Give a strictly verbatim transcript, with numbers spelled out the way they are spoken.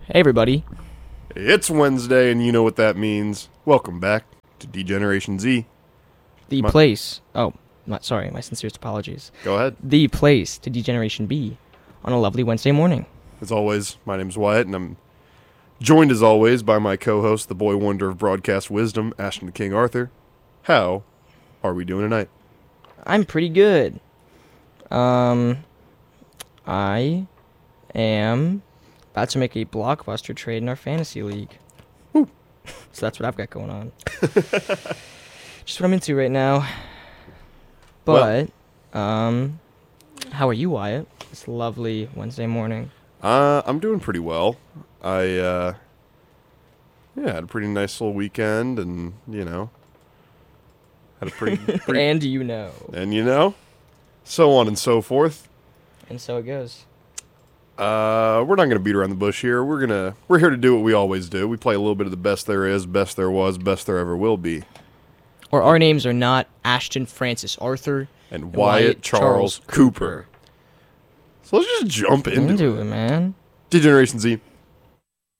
Hey everybody. It's Wednesday, and you know what that means. Welcome back to D-Generation Z. The My- place. Oh, my, sorry. My sincerest apologies. Go ahead. The place to D-Generation B on a lovely Wednesday morning. As always, my name's Wyatt, and I'm joined as always by my co-host, the boy wonder of broadcast wisdom, Ashton the King Arthur. How are we doing tonight? I'm pretty good. Um, I am about to make a blockbuster trade in our fantasy league. Woo. So that's what I've got going on. Just what I'm into right now. But, um, how are you, Wyatt? This lovely Wednesday morning. Uh, I'm doing pretty well. I, uh, yeah, had a pretty nice little weekend, and, you know, had a pretty, pretty And you know. and, you know, so on and so forth. And so it goes. Uh, we're not gonna beat around the bush here. We're gonna we're here to do what we always do. We play a little bit of the best there is, best there was, best there ever will be. Or our names are not Ashton Francis Arthur And, and Wyatt, Charles, Cooper. So let's just jump into, Into it. it, man. D-Generation Z.